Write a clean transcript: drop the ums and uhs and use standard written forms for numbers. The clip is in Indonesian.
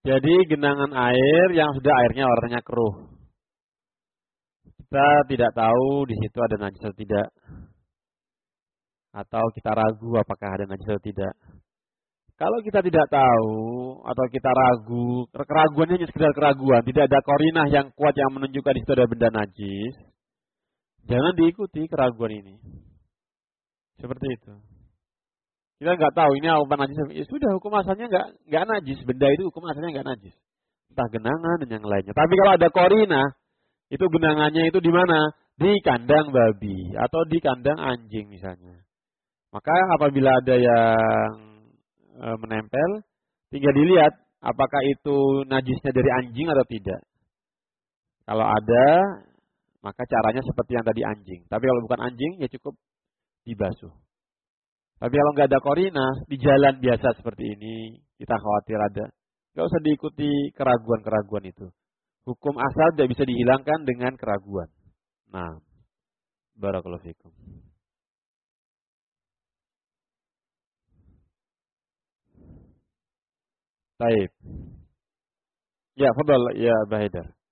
Jadi genangan air yang sudah airnya warnanya keruh. Kita tidak tahu di situ ada najis atau tidak. Atau kita ragu apakah ada najis atau tidak. Kalau kita tidak tahu atau kita ragu, keraguannya hanya sekedar keraguan, tidak ada qarinah yang kuat yang menunjukkan di situ ada benda najis, jangan diikuti keraguan ini. Seperti itu. Kita nggak tahu ini apa najis, ya sudah hukum asalnya nggak najis, benda itu hukum asalnya nggak najis, entah genangan dan yang lainnya. Tapi kalau ada qarinah, itu genangannya itu di mana? Di kandang babi atau di kandang anjing misalnya. Maka apabila ada yang menempel, tinggal dilihat apakah itu najisnya dari anjing atau tidak. Kalau ada, maka caranya seperti yang tadi anjing. Tapi kalau bukan anjing, ya cukup dibasuh. Tapi kalau nggak ada qarinah, di jalan biasa seperti ini, kita khawatir ada. Nggak usah diikuti keraguan-keraguan itu. Hukum asal tidak bisa dihilangkan dengan keraguan. Nah, barakallahu fikum. Baik. Ya, fadal ya Bahidar.